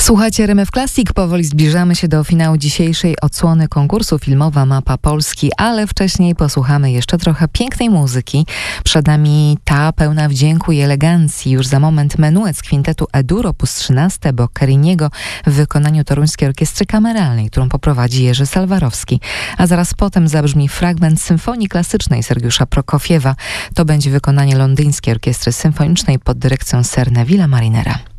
Słuchajcie RMF Classic, powoli zbliżamy się do finału dzisiejszej odsłony konkursu Filmowa Mapa Polski, ale wcześniej posłuchamy jeszcze trochę pięknej muzyki. Przed nami ta pełna wdzięku i elegancji. Już za moment menuet z kwintetu E-dur op. 13 Boccheriniego w wykonaniu Toruńskiej Orkiestry Kameralnej, którą poprowadzi Jerzy Salwarowski. A zaraz potem zabrzmi fragment symfonii klasycznej Sergiusza Prokofiewa. To będzie wykonanie Londyńskiej Orkiestry Symfonicznej pod dyrekcją Sir Neville'a Marinera.